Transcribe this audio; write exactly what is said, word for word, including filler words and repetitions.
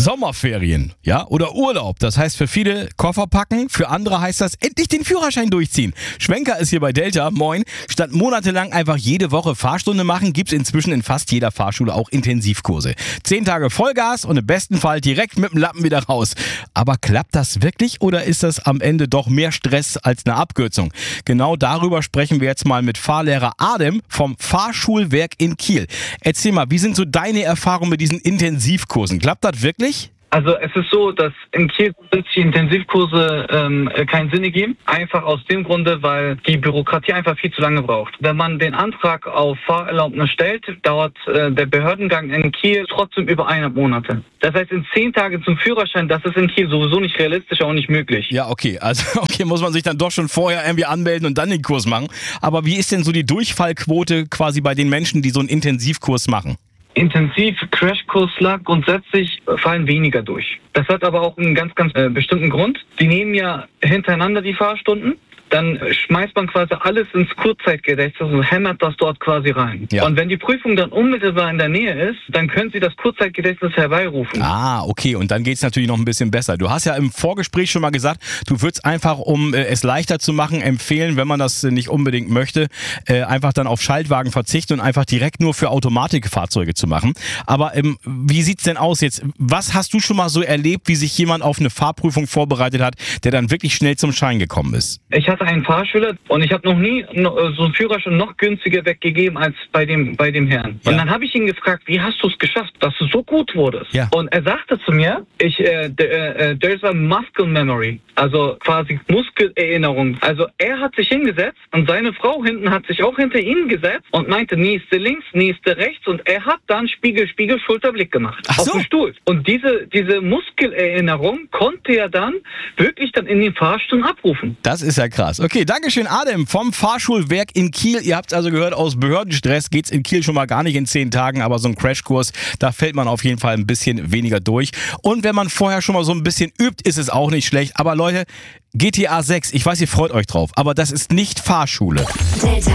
Sommerferien, ja, oder Urlaub. Das heißt für viele Koffer packen, für andere heißt das endlich den Führerschein durchziehen. Schwenker ist hier bei Delta, moin. Statt monatelang einfach jede Woche Fahrstunde machen, gibt's inzwischen in fast jeder Fahrschule auch Intensivkurse. Zehn Tage Vollgas und im besten Fall direkt mit dem Lappen wieder raus. Aber klappt das wirklich oder ist das am Ende doch mehr Stress als eine Abkürzung? Genau darüber sprechen wir jetzt mal mit Fahrlehrer Adem vom Fahrschulwerk in Kiel. Erzähl mal, wie sind so deine Erfahrungen mit diesen Intensivkursen? Klappt das wirklich? Also es ist so, dass in Kiel die Intensivkurse ähm, keinen Sinn ergeben. Einfach aus dem Grunde, weil die Bürokratie einfach viel zu lange braucht. Wenn man den Antrag auf Fahrerlaubnis stellt, dauert äh, der Behördengang in Kiel trotzdem über eineinhalb Monate. Das heißt, in zehn Tagen zum Führerschein, das ist in Kiel sowieso nicht realistisch, auch nicht möglich. Ja, okay. Also okay, muss man sich dann doch schon vorher irgendwie anmelden und dann den Kurs machen. Aber wie ist denn so die Durchfallquote quasi bei den Menschen, die so einen Intensivkurs machen? Intensiv-Crashkurs lag grundsätzlich fallen weniger durch. Das hat aber auch einen ganz, ganz äh, bestimmten Grund. Die nehmen ja hintereinander die Fahrstunden. Dann schmeißt man quasi alles ins Kurzzeitgedächtnis und hämmert das dort quasi rein. Ja. Und wenn die Prüfung dann unmittelbar in der Nähe ist, dann können Sie das Kurzzeitgedächtnis herbeirufen. Ah, okay. Und dann geht's natürlich noch ein bisschen besser. Du hast ja im Vorgespräch schon mal gesagt, du würdest einfach, um äh, es leichter zu machen, empfehlen, wenn man das äh, nicht unbedingt möchte, äh, einfach dann auf Schaltwagen verzichten und einfach direkt nur für Automatikfahrzeuge zu machen. Aber ähm, wie sieht's denn aus jetzt? Was hast du schon mal so erlebt, wie sich jemand auf eine Fahrprüfung vorbereitet hat, der dann wirklich schnell zum Schein gekommen ist? Ich hatte einen Fahrschüler und ich habe noch nie so einen Führerschein noch günstiger weggegeben als bei dem bei dem Herrn. Ja. Und dann habe ich ihn gefragt, wie hast du es geschafft, dass du so gut wurdest? Ja. Und er sagte zu mir, ich äh, äh, there's a muscle memory, also quasi Muskelerinnerung. Also er hat sich hingesetzt und seine Frau hinten hat sich auch hinter ihn gesetzt und meinte, nächste links, nächste rechts und er hat dann Spiegel, Spiegel, Schulterblick gemacht. Ach so. Auf dem Stuhl. Und diese diese Muskelerinnerung konnte er dann wirklich dann in den Fahrstunden abrufen. Das ist ja krass. Okay, dankeschön Adem vom Fahrschulwerk in Kiel. Ihr habt also gehört, aus Behördenstress geht's in Kiel schon mal gar nicht in zehn Tagen, aber so ein Crashkurs, da fällt man auf jeden Fall ein bisschen weniger durch. Und wenn man vorher schon mal so ein bisschen übt, ist es auch nicht schlecht. Aber Leute, G T A sechs, ich weiß, ihr freut euch drauf, aber das ist nicht Fahrschule. Delta